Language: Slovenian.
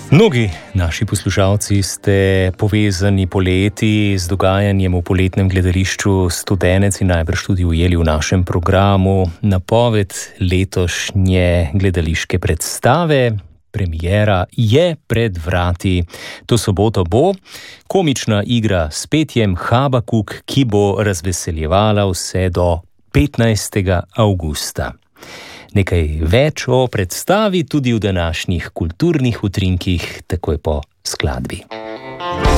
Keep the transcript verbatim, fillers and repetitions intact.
Mnogi naši poslušalci ste povezani poleti z dogajanjem v poletnem gledališču Studenec in najbrž tudi ujeli v našem programu napoved letošnje gledališke predstave. Premiera je pred vrati. To soboto bo komična igra s petjem Habakuk, ki bo razveseljevala vse do petnajstega avgusta. Nekaj več o predstavi tudi v današnjih kulturnih utrinkih, takoj po skladbi.